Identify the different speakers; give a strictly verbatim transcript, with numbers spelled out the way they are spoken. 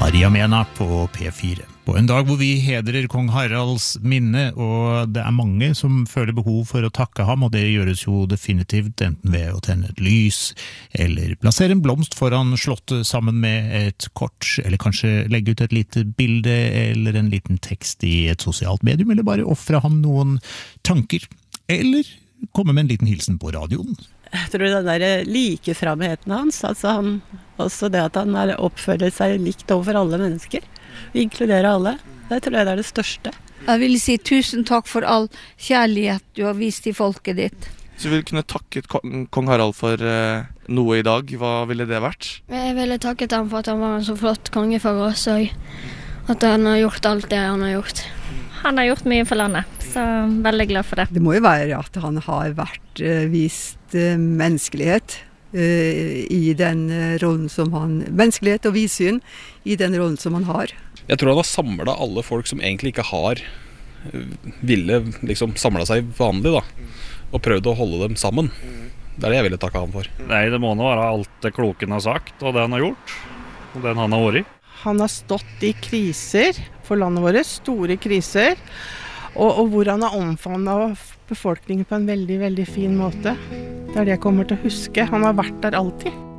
Speaker 1: Maria Mena på P fire. På en dag hvor vi hedrer kong Haralds minne, og det er mange som føler behov for å takke ham, og det gjøres jo definitivt enten ved å tenne et lys, eller plassere en blomst foran slottet sammen med et kort, eller kanskje legge ut et lite bilde, eller en liten tekst i et sosialt medium, eller bare offre ham noen tanker, eller komme med en liten hilsen på radioen.
Speaker 2: Jeg tror den der likeframheten hans, altså han, også det at han er oppfører seg likt overfor alle mennesker, inkludere alle, det tror jeg det er det største.
Speaker 3: Jeg vil si tusen takk for all kjærlighet du har vist i folket ditt.
Speaker 4: Så du vil kunne takket kong Harald for uh, noe i dag, hva ville det vært?
Speaker 5: Jeg ville takket ham for at han var en så flott konge for oss, og at han har gjort alt det han har gjort.
Speaker 6: Han har gjort mye for landet, så jeg er veldig glad for det.
Speaker 7: Det må jo være at han har vært uh, vist uh, menneskelighet uh, i den uh, rollen som han, menneskelighet og vidsyn i den rollen som han har.
Speaker 8: Jeg tror han har samlet alle folk som egentlig ikke har ville liksom samlet seg vanlig da, og prøvd å holde dem sammen. Det er det jeg ville takke han for.
Speaker 9: Nei, det må nå være alt det kloken har sagt, og det han har gjort, og den han har vært i.
Speaker 10: Han har stått i kriser for landet vårt, store kriser, og, og hvor han har omfavnet befolkningen på en veldig, veldig fin måte. Det er det jeg kommer til å huske. Han har vært der alltid.